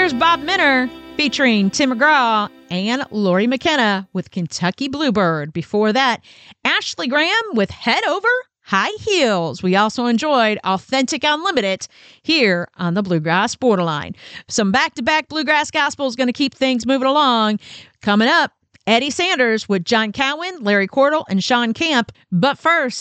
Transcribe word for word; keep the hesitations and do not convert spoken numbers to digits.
Here's Bob Minner featuring Tim McGraw and Lori McKenna with Kentucky Bluebird. Before that, Ashley Graham with Head Over High Heels. We also enjoyed Authentic Unlimited here on the Bluegrass Borderline. Some back-to-back Bluegrass Gospel is going to keep things moving along. Coming up, Eddie Sanders with John Cowan, Larry Cordell, and Sean Camp. But first,